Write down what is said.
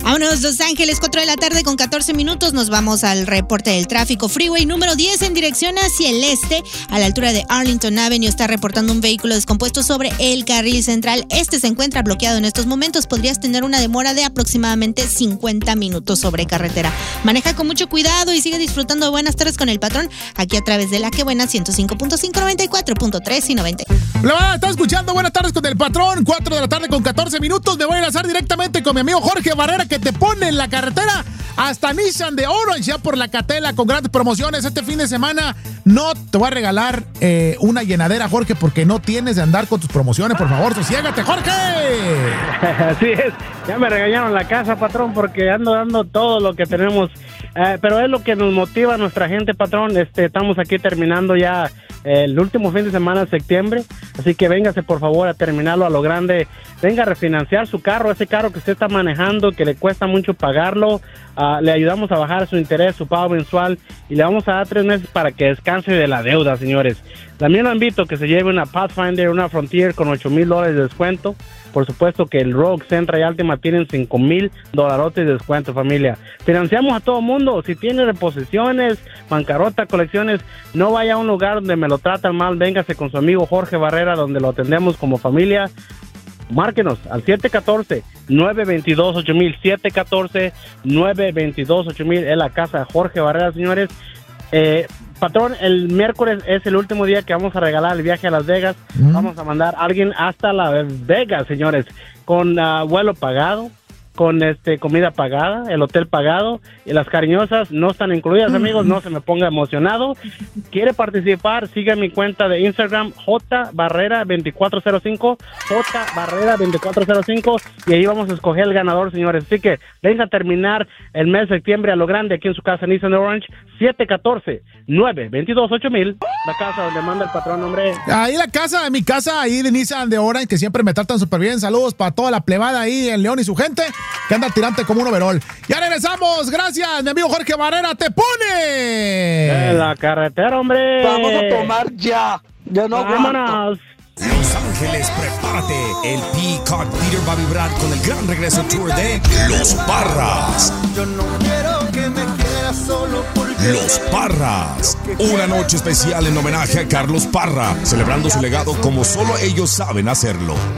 Vámonos, Los Ángeles, 4 de la tarde con 14 minutos. Nos vamos al reporte del tráfico. Freeway número 10 en dirección hacia el este, a la altura de Arlington Avenue, está reportando un vehículo descompuesto sobre el carril central. Este se encuentra bloqueado en estos momentos. Podrías tener una demora de aproximadamente 50 minutos sobre carretera. Maneja con mucho cuidado y sigue disfrutando de Buenas Tardes con el Patrón, aquí a través de La Que Buena 105.5, 94.3 y 90. Hola, está escuchando Buenas Tardes con el Patrón, 4 de la tarde con 14 minutos. Me voy a enlazar directamente con mi amigo Jorge Barrera, que te pone en la carretera hasta Nissan de Orange, ya por la Catela, con grandes promociones. Este fin de semana no te voy a regalar una llenadera, Jorge, porque no tienes de andar con tus promociones. Por favor, sosiégate, Jorge. Así es, ya me regañaron la casa, patrón, porque ando dando todo lo que tenemos, pero es lo que nos motiva a nuestra gente, patrón. Estamos aquí terminando ya el último fin de semana de septiembre, así que véngase por favor a terminarlo a lo grande. Venga a refinanciar su carro, ese carro que usted está manejando, que le cuesta mucho pagarlo. Le ayudamos a bajar su interés, su pago mensual, y le vamos a dar 3 meses para que descanse de la deuda, señores. También lo invito a que se lleve una Pathfinder, una Frontier con $8,000 de descuento. Por supuesto que el Rogue, Sentra y Altima tienen $5,000 de descuento, familia. Financiamos a todo mundo. Si tiene reposiciones, bancarrota, colecciones, no vaya a un lugar donde me lo tratan mal. Véngase con su amigo Jorge Barrera, donde lo atendemos como familia. Márquenos al 714-922-8000, 714-922-8000, es la casa de Jorge Barrera, señores. Patrón, el miércoles es el último día que vamos a regalar el viaje a Las Vegas. Vamos a mandar a alguien hasta Las Vegas, señores, con vuelo pagado, con comida pagada, el hotel pagado, y las cariñosas no están incluidas, amigos. No se me ponga emocionado. ¿Quiere participar? Siga mi cuenta de Instagram, jbarrera2405, jbarrera2405, y ahí vamos a escoger el ganador, señores. Así que venga a terminar el mes de septiembre a lo grande aquí en su casa Nissan de Orange, 714-922-8000, la casa donde manda el patrón, hombre. Ahí la casa, mi casa, ahí de Nissan de Orange, que siempre me tratan súper bien. Saludos para toda la plebada ahí en León y su gente, que anda tirante como un overol. Ya regresamos, gracias, mi amigo Jorge Barrera, te pone en la carretera, hombre. Vamos a tomar ya no vámonos. Los Ángeles, prepárate. El Peacock Theater va a vibrar con el gran regreso tour de Los Parras. Yo no quiero que me quieras solo porque Los Parras. Una noche especial en homenaje a Carlos Parra, celebrando su legado como solo ellos saben hacerlo.